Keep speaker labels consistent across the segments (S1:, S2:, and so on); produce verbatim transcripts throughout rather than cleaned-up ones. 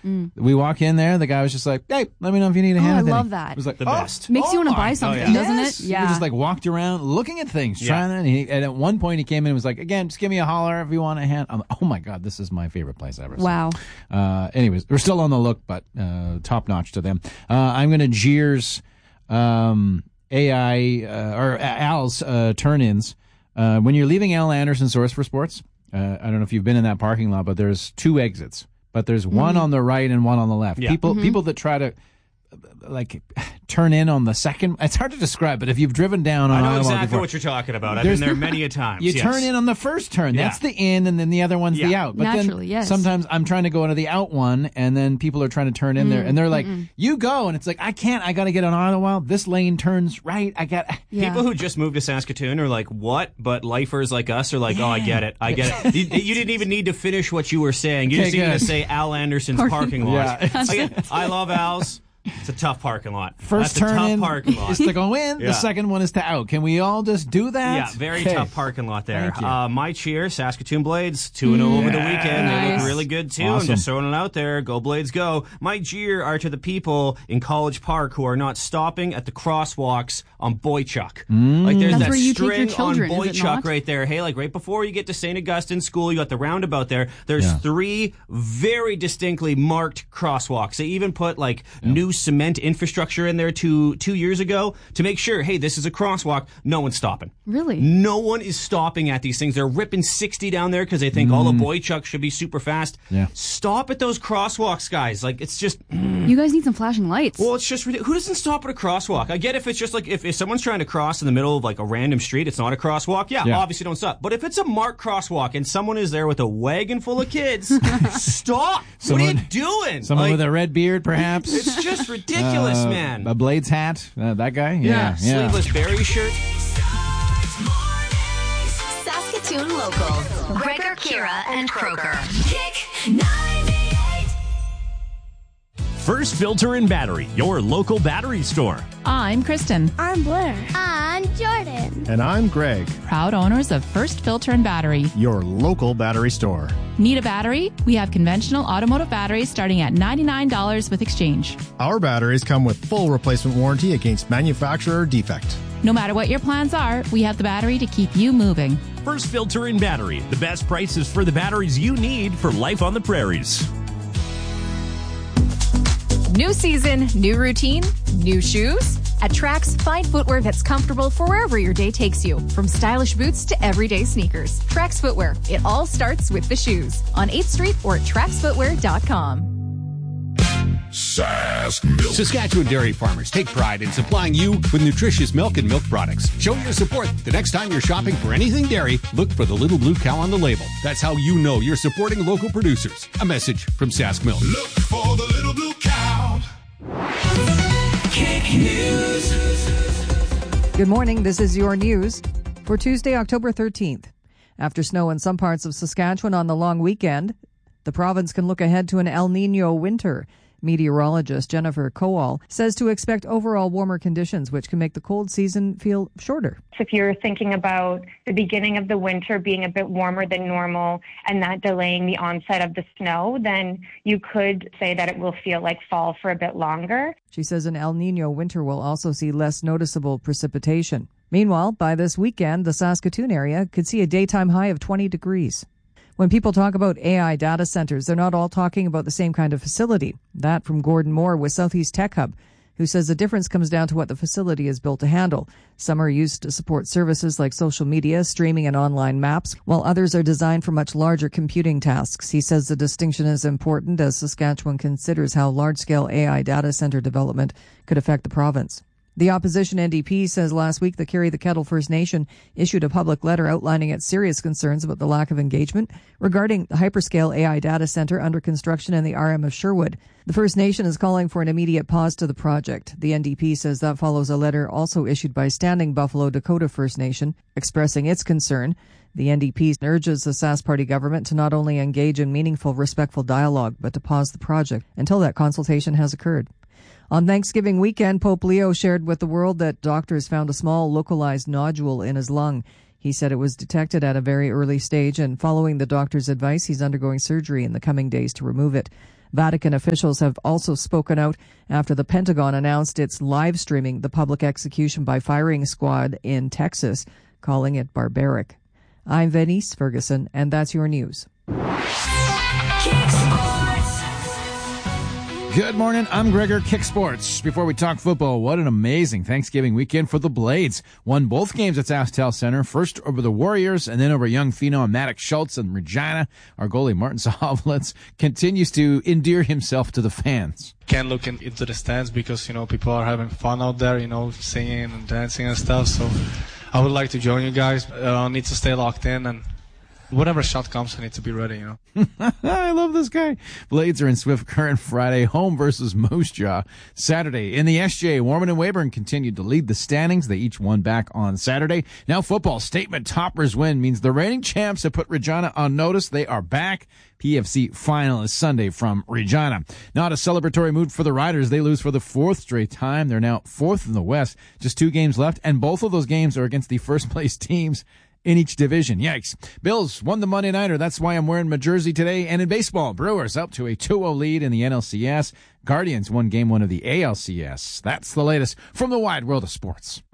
S1: Mm. We walk in there, the guy was just like, hey, let me know if you need a hand
S2: oh,
S1: with
S2: I love
S1: anything.
S2: that.
S1: It was like,
S3: the
S1: oh,
S3: best.
S2: Makes
S1: oh
S2: you want to
S1: my-
S2: buy something,
S3: oh, yeah.
S2: doesn't
S1: Yes.
S2: it?
S1: He just like walked around looking at things,
S3: Yeah.
S1: trying to, and, he, and at one point he came in and was like, again, just give me a holler if you want a hand. I'm like, oh my God, this is my favorite place ever. So,
S2: Wow.
S1: uh, anyways, we're still on the look, but uh, top notch to them. Uh, I'm going to jeers um, A I uh, or Al's uh, turn-ins. Uh, when you're leaving Al Anderson Source for Sports, uh, I don't know if you've been in that parking lot, but there's two exits. But there's one
S2: Mm-hmm.
S1: on the right and one on the left.
S3: Yeah.
S1: People
S2: Mm-hmm.
S1: people that try to like turn in on the second, it's hard to describe, but if you've driven down on
S3: I know
S1: Ottawa
S3: exactly
S1: before,
S3: what you're talking about. I've
S1: There's-
S3: been there many a times.
S1: you
S3: yes.
S1: turn in on the first turn.
S3: Yeah.
S1: That's the in, and then the other one's the
S3: Yeah.
S1: out. But
S2: Naturally,
S1: then
S2: yes.
S1: sometimes I'm trying to go into the out one, and then people are trying to turn in there, and they're like, "You go," and it's like, "I can't. I got to get on Ottawa. This lane turns right. I got."
S2: Yeah.
S3: People who just moved to Saskatoon are like, what? But lifers like us are like, oh, I get it. I get it. You, you didn't even need to finish what you were saying. You
S1: Okay,
S3: just needed
S1: good.
S3: to say Al Anderson's parking lot.
S1: Yeah.
S3: I, get- I love Al's. It's a tough parking lot.
S1: First
S3: That's
S1: turn
S3: a tough
S1: in
S3: parking lot.
S1: is to go in.
S3: Yeah.
S1: The second one is to out. Can we all just do that?
S3: Yeah, very
S1: Okay.
S3: tough parking lot there.
S1: Thank you.
S3: Uh, my cheer, Saskatoon Blades, two and oh over the weekend. They
S2: Nice.
S3: look really good, too.
S1: Awesome.
S3: I'm just throwing it out there. Go Blades, go. My cheer are to the people in College Park who are not stopping at the crosswalks on Boychuk.
S1: Mm.
S3: Like, there's
S2: That's
S3: that
S2: where you take your
S3: string
S2: children,
S3: on
S2: is it
S3: Boychuk
S2: not?
S3: right there. Hey, like, right before you get to Saint Augustine School, you got the roundabout there. There's
S1: Yeah.
S3: three very distinctly marked crosswalks. They even put, like, new cement infrastructure in there, two two years ago to make sure, hey, this is a crosswalk. No one's stopping.
S2: Really?
S3: No one is stopping at these things. They're ripping sixty down there because they think all the Boychuk should be super fast.
S1: Yeah.
S3: Stop at those crosswalks, guys. Like, it's just,
S2: You guys need some flashing lights.
S3: well, it's just ridiculous. Who doesn't stop at a crosswalk? I get if it's just like, if, if someone's trying to cross in the middle of like a random street, it's not a crosswalk. Yeah,
S1: Yeah.
S3: obviously don't stop. But if it's a marked crosswalk and someone is there with a wagon full of kids, stop. what are you
S1: Someone-
S3: doing?
S1: Someone
S3: Like,
S1: with a red beard, perhaps.
S3: it's just ridiculous,
S1: Uh,
S3: man.
S1: A Blades hat. Uh, that guy.
S3: yeah,
S1: Yeah. yeah.
S3: sleeveless Barry shirt.
S4: Saskatoon Local. Gregor, Kira, and Croker. Kick ninety-eight.
S5: First Filter and Battery, your local battery store.
S6: I'm Kristen,
S7: I'm Blair. I'm Jordan.
S8: And I'm Greg,
S6: proud owners of First Filter and Battery.
S8: your local battery store.
S6: Need a battery? We have conventional automotive batteries starting at ninety-nine dollars with exchange.
S8: Our batteries come with full replacement warranty against manufacturer defect.
S6: No matter what your plans are, we have the battery to keep you moving.
S5: First Filter and Battery, the best prices for the batteries you need for life on the prairies.
S9: New season, new routine, new shoes. At Trax, find footwear that's comfortable for wherever your day takes you. From stylish boots to everyday sneakers. Trax Footwear. It all starts with the shoes. On eighth Street or at trax footwear dot com.
S10: Sask Milk.
S11: Saskatchewan dairy farmers take pride in supplying you with nutritious milk and milk products. Show your support. The next time you're shopping for anything dairy, look for the little blue cow on the label. That's how you know you're supporting local producers. A message from Sask Milk.
S10: Look for the little blue cow. Kick News.
S12: Good morning. This is your news for Tuesday, October thirteenth. After snow in some parts of Saskatchewan on the long weekend, the province can look ahead to an El Nino winter. Meteorologist Jennifer Kowal says to expect overall warmer conditions, which can make the cold season feel shorter.
S13: If you're thinking about the beginning of the winter being a bit warmer than normal and that delaying the onset of the snow, then you could say that it will feel like fall for a bit longer.
S12: She says an El Nino winter will also see less noticeable precipitation. Meanwhile, by this weekend, the Saskatoon area could see a daytime high of twenty degrees. When people talk about A I data centers, they're not all talking about the same kind of facility. That from Gordon Moore with Southeast Tech Hub, who says the difference comes down to what the facility is built to handle. Some are used to support services like social media, streaming, and online maps, while others are designed for much larger computing tasks. He says the distinction is important as Saskatchewan considers how large-scale A I data center development could affect the province. The opposition N D P says last week the Carry the Kettle First Nation issued a public letter outlining its serious concerns about the lack of engagement regarding the hyperscale A I data center under construction in the R M of Sherwood. The First Nation is calling for an immediate pause to the project. The N D P says that follows a letter also issued by Standing Buffalo Dakota First Nation expressing its concern. The N D P urges the Sask Party government to not only engage in meaningful, respectful dialogue, but to pause the project until that consultation has occurred. On Thanksgiving weekend, Pope Leo shared with the world that doctors found a small localized nodule in his lung. He said it was detected at a very early stage, and following the doctor's advice, he's undergoing surgery in the coming days to remove it. Vatican officials have also spoken out after the Pentagon announced it's live streaming the public execution by firing squad in Texas, calling it barbaric. I'm Venice Ferguson, and that's your news.
S1: Good morning, I'm Gregor, Kick Sports. Before we talk football, what an amazing Thanksgiving weekend for the Blades. Won both games at SaskTel Center, first over the Warriors and then over young phenom Maddox Schultz and Regina. Our goalie Martin Sahovlitz continues to endear himself to the fans.
S14: Can't look in, into the stands because, you know, people are having fun out there, you know, singing and dancing and stuff. So I would like to join you guys. Uh, I need to stay locked in, and whatever shot comes, I need to be ready, you know.
S1: I love this guy. Blades are in Swift Current Friday, home versus Moose Jaw. Saturday in the S J, Warman and Weyburn continued to lead the standings. They each won back on Saturday. Now football, statement toppers win means the reigning champs have put Regina on notice. They are back. P F C final is Sunday from Regina. Not a celebratory mood for the Riders. They lose for the fourth straight time. They're now fourth in the West. Just two games left, and both of those games are against the first place teams in each division. Yikes. Bills won the Monday Nighter. That's why I'm wearing my jersey today. And in baseball, Brewers up to a two oh lead in the N L C S. Guardians won game one of the A L C S. That's the latest from the wide world of sports.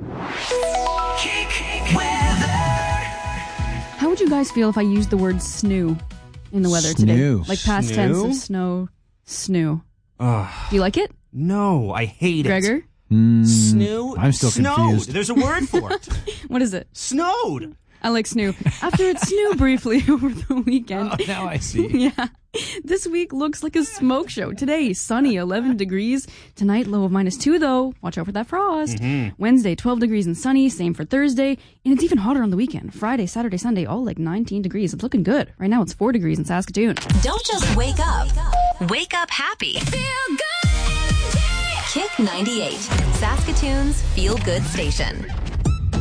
S2: How would you guys feel if I used the word snoo in the weather today?
S1: Snoo.
S2: Like past
S3: Snoo?
S2: tense of snow, snoo.
S3: Ugh.
S2: Do you like it?
S3: No, I hate it.
S2: Gregor?
S1: Mm,
S3: Snoo?
S1: I'm still
S3: Snowed.
S1: confused.
S3: There's a word for it.
S2: What is it?
S3: Snowed.
S2: I like snoo. After it snowed briefly over the weekend.
S1: Oh, now I see.
S2: Yeah. This week looks like a smoke show. Today, sunny, eleven degrees. Tonight, low of minus two, though. Watch out for that frost.
S3: Mm-hmm.
S2: Wednesday, twelve degrees and sunny. Same for Thursday. And it's even hotter on the weekend. Friday, Saturday, Sunday, all like nineteen degrees. It's looking good. Right now, it's four degrees in Saskatoon.
S4: Don't just wake up. Wake up happy. Feel good. Kick ninety-eight, Saskatoon's feel-good station.